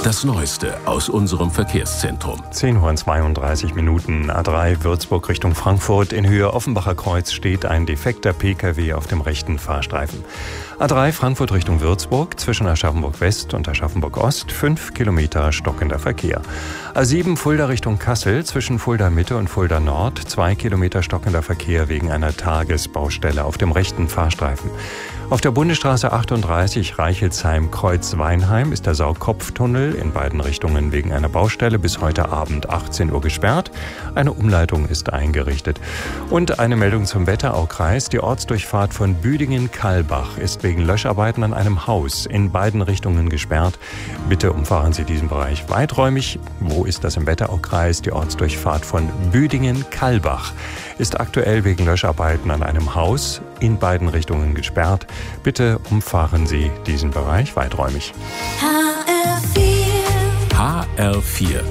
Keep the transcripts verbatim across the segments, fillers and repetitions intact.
Das Neueste aus unserem Verkehrszentrum. zehn Uhr zweiunddreißig Minuten, A drei Würzburg Richtung Frankfurt. In Höhe Offenbacher Kreuz steht ein defekter Pkw auf dem rechten Fahrstreifen. A drei Frankfurt Richtung Würzburg, zwischen Aschaffenburg West und Aschaffenburg Ost, fünf Kilometer stockender Verkehr. A sieben Fulda Richtung Kassel, zwischen Fulda Mitte und Fulda Nord, zwei Kilometer stockender Verkehr wegen einer Tagesbaustelle auf dem rechten Fahrstreifen. Auf der Bundesstraße achtunddreißig Reichelsheim-Kreuz-Weinheim ist der Saugkopftunnel in beiden Richtungen wegen einer Baustelle bis heute Abend achtzehn Uhr gesperrt. Eine Umleitung ist eingerichtet. Und eine Meldung zum Wetteraukreis. Die Ortsdurchfahrt von Büdingen-Kallbach ist wegen Löscharbeiten an einem Haus in beiden Richtungen gesperrt. Bitte umfahren Sie diesen Bereich weiträumig. Wo ist das im Wetteraukreis? Die Ortsdurchfahrt von Büdingen-Kallbach ist aktuell wegen Löscharbeiten an einem Haus in beiden Richtungen gesperrt. Bitte umfahren Sie diesen Bereich weiträumig. H R vier. H R vier.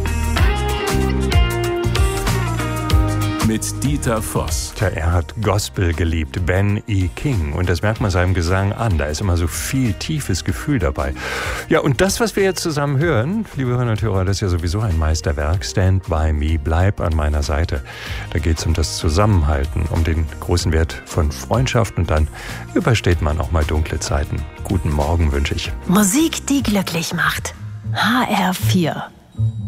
Mit Dieter Voss. Tja, er hat Gospel geliebt, Ben E. King. Und das merkt man seinem Gesang an. Da ist immer so viel tiefes Gefühl dabei. Ja, und das, was wir jetzt zusammen hören, liebe Hörerinnen und Hörer, das ist ja sowieso ein Meisterwerk. Stand by me, bleib an meiner Seite. Da geht es um das Zusammenhalten, um den großen Wert von Freundschaft. Und dann übersteht man auch mal dunkle Zeiten. Guten Morgen wünsche ich. Musik, die glücklich macht. H R vier.